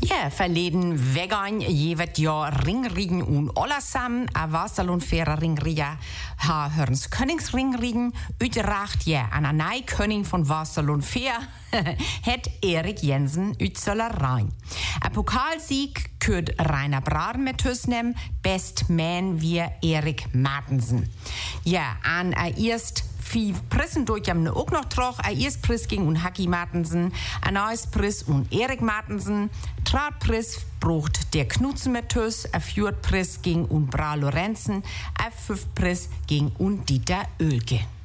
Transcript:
Ja, verleden vegan jevet Jahr ringrigen und allesamen a Wasserlund fairer ringriga ha hörns Königsringrigen utracht ja an a nei König von Wasserlund fair het Erik Jensen Zöllerein. A Pokalsieg kürt Rainer Braden mit Hüsnem, Best Man wie Erik Martensen. Ja, an a erst 5 Prissen durch am auch noch troch, a erst Priss ging und Haki Martensen, a neues Priss und Erik Martensen, Tratpriss brucht der Knutzen mit Hüs, a Fjord Priss ging und Bra Lorenzen, a 5 Priss ging und Dieter Oelke.